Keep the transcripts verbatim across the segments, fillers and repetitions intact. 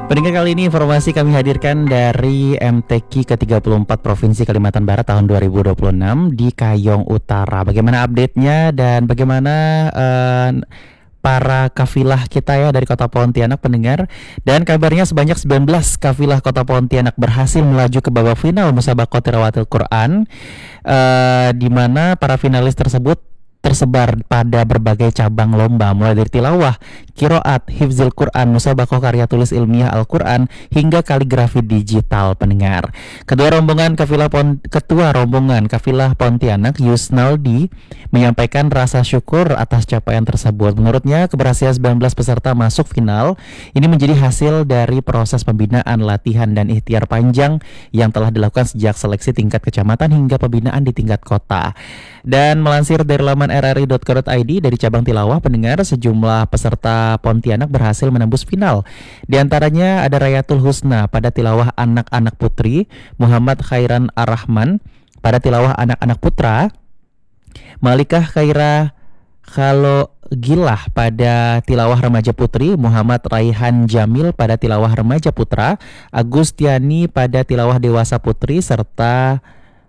Pendengar, kali ini informasi kami hadirkan dari M T Q ke tiga puluh empat Provinsi Kalimantan Barat tahun dua ribu dua puluh enam di Kayong Utara. Bagaimana update-nya dan bagaimana uh, para kafilah kita ya dari Kota Pontianak, pendengar. Dan kabarnya sebanyak sembilan belas kafilah Kota Pontianak berhasil melaju ke babak final Musabaqah Tilawatil Quran, uh, di mana para finalis tersebut tersebar pada berbagai cabang lomba, mulai dari tilawah, kiroat, hifzil Quran, musabaqah karya tulis ilmiah Al-Quran, hingga kaligrafi digital, pendengar. Kedua rombongan kafilah pon, Ketua rombongan kafilah Pontianak, Yusnaldi, menyampaikan rasa syukur atas capaian tersebut. Menurutnya, keberhasilan sembilan belas peserta masuk final ini menjadi hasil dari proses pembinaan, latihan, dan ikhtiar panjang yang telah dilakukan sejak seleksi tingkat kecamatan hingga pembinaan di tingkat kota. Dan melansir dari laman r r i dot co dot i d dari cabang tilawah, pendengar, sejumlah peserta Pontianak berhasil menembus final. Di antaranya ada Rayatul Husna pada tilawah anak-anak putri, Muhammad Khairan Ar-Rahman pada tilawah anak-anak putra, Malikah Khaira Khalo Gilah pada tilawah remaja putri, Muhammad Raihan Jamil pada tilawah remaja putra, Agustiani pada tilawah dewasa putri, serta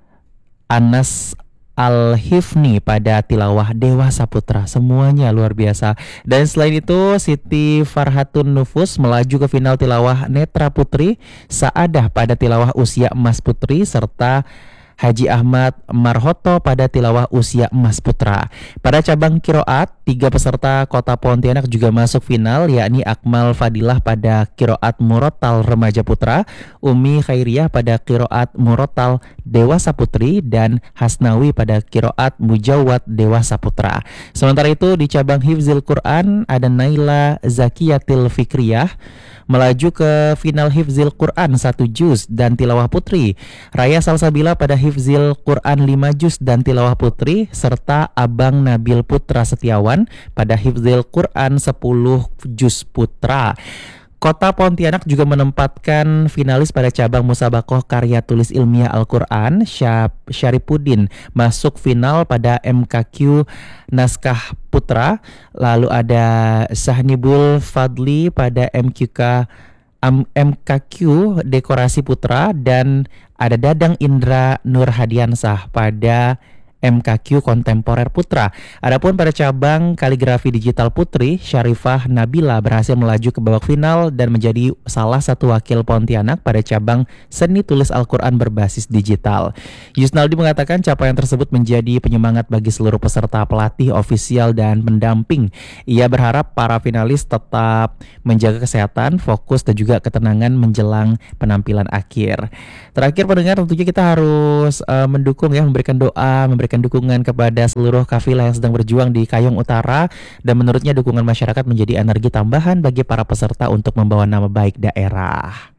Anas Al-Hifni pada tilawah dewasa putra. Semuanya luar biasa. Dan selain itu, Siti Farhatun Nufus melaju ke final tilawah netra putri, Saadah pada tilawah usia emas putri, serta Haji Ahmad Marhoto pada tilawah usia emas putra. Pada cabang kiroat, tiga peserta Kota Pontianak juga masuk final, yakni Akmal Fadilah pada kiroat murotal remaja putra, Umi Khairiyah pada kiroat murotal dewasa putri, dan Hasnawi pada kiroat mujawad dewasa putra. Sementara itu di cabang hifzil Quran ada Naila Zakiyatil Fikriyah melaju ke final hifzil Quran satu juz dan tilawah putri, Raya Salsabila pada hifzil Quran lima juz dan tilawah putri, serta Abang Nabil Putra Setiawan pada hifzil Quran sepuluh juz putra. Kota Pontianak juga menempatkan finalis pada cabang musabaqah karya tulis ilmiah Al-Quran, Syaripuddin masuk final pada M K Q naskah putra. Lalu ada Sahnibul Fadli pada M Q K M K Q dekorasi putra, dan ada Dadang Indra Nur Hadiansah pada M K Q kontemporer putra. Adapun pada cabang kaligrafi digital putri, Syarifah Nabila berhasil melaju ke babak final dan menjadi salah satu wakil Pontianak pada cabang seni tulis Al-Quran berbasis digital. Yusnaldi mengatakan capaian tersebut menjadi penyemangat bagi seluruh peserta, pelatih, ofisial, dan pendamping. Ia berharap para finalis tetap menjaga kesehatan, fokus, dan juga ketenangan menjelang penampilan akhir. Terakhir, pendengar, tentunya kita harus uh, mendukung ya, memberikan doa, memberikan dukungan kepada seluruh kafilah yang sedang berjuang di Kayong Utara, dan menurutnya dukungan masyarakat menjadi energi tambahan bagi para peserta untuk membawa nama baik daerah.